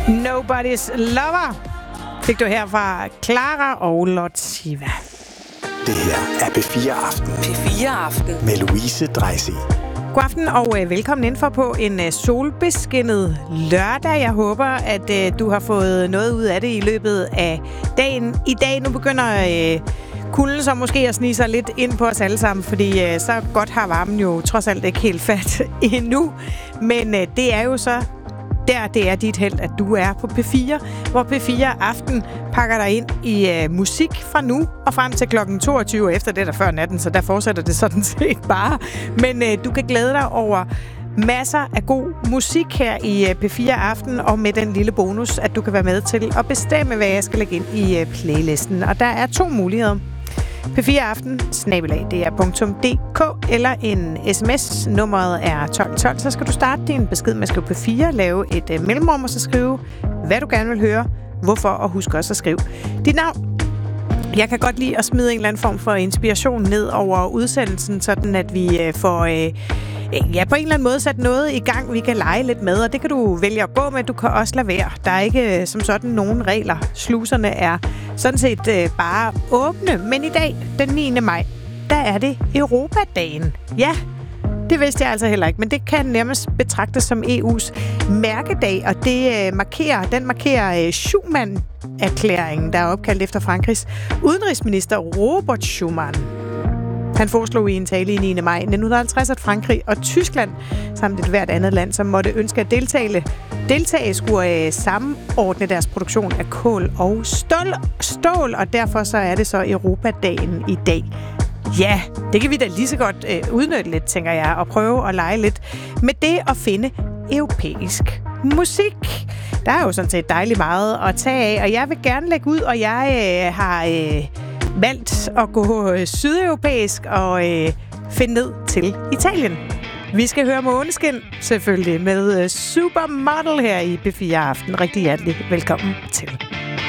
Nobody's Lover fik du her fra Clara og Lotsiva. Det her er P4 Aften. P4 Aften. Med Louise Dreisig. God aften og velkommen indenfor på en solbeskinnet lørdag. Jeg håber, at du har fået noget ud af det i løbet af dagen. I dag nu begynder kulden så måske at snige sig lidt ind på os alle sammen, fordi så godt har varmen jo trods alt ikke helt fat endnu. Men det er jo så det er dit held, at du er på P4, hvor P4 Aften pakker dig ind i musik fra nu og frem til klokken 22, efter det der før natten, så der fortsætter det sådan set bare. Men du kan glæde dig over masser af god musik her i P4 Aften, og med den lille bonus, at du kan være med til at bestemme, hvad jeg skal lægge ind i playlisten. Og der er 2 muligheder. P4 Aften, @dr.dk eller en sms. Nummeret er 1212. Så skal du starte din besked med at skrive P4, lave et mellemrum og så skrive, hvad du gerne vil høre, hvorfor, og husk også at skrive dit navn. Jeg kan godt lide at smide en eller anden form for inspiration ned over udsendelsen, sådan at vi får på en eller anden måde sat noget i gang, vi kan lege lidt med, og det kan du vælge at gå med. Du kan også lade være. Der er ikke som sådan nogen regler. Sluserne er sådan set bare åbne. Men i dag, den 9. maj, der er det Europadagen. Ja, det vidste jeg altså heller ikke, men det kan nærmest betragtes som EU's mærkedag, og den markerer Schuman-erklæringen, der er opkaldt efter Frankrigs udenrigsminister Robert Schuman. Han foreslog i en tale i 9. maj 1950, at Frankrig og Tyskland, samt et hvert andet land, som måtte ønske at deltage skulle samordne deres produktion af kål og stål, og derfor så er det så Europadagen i dag. Ja, det kan vi da lige så godt udnytte lidt, tænker jeg, og prøve at lege lidt med det at finde europæisk musik. Der er jo sådan set dejligt meget at tage af, og jeg vil gerne lægge ud, og jeg har valgt at gå sydeuropæisk og finde ned til Italien. Vi skal høre Måneskin, selvfølgelig, med Supermodel her i P4 Aften. Rigtig hjertelig velkommen til.